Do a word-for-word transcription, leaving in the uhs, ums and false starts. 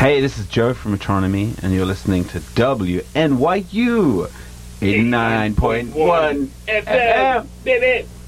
Hey, this is Joe from Metronomy, and you're listening to W N Y U eighty-nine point one F M, baby.